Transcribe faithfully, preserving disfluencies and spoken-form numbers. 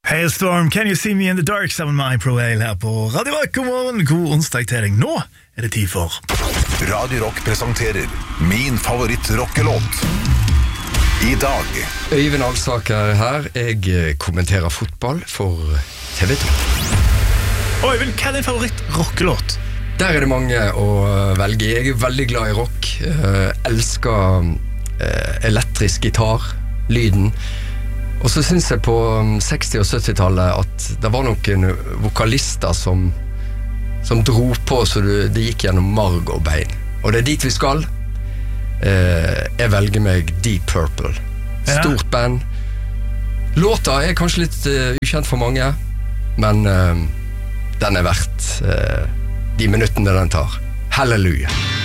Hailstorm, Can You See Me in the Dark sammen med I Prevail her på Radio Rock. God morgen, god onsdag til deg. Nå er det tid for Radio Rock presenterer Min favoritt-rockelåt. I dag Øyvind Alsaker her. Jeg kommenterer fotball for T V to. Øyvind, hva er din favoritt-rockelåt? Der er det mange å velge. Jeg er veldig glad i rock. Jeg elsker elektrisk gitar, lyden. Og så synes jeg på seksti- og sytti-tallet at det var noen vokalister som, som dro på så det, det gikk gjennom marg og bein. Og det er dit vi skal. Eh, jeg velger meg Deep Purple. Stort ja. Band. Låta er kanskje litt uh, ukjent for mange, men uh, den er verdt uh, de minuttene den tar. Halleluja.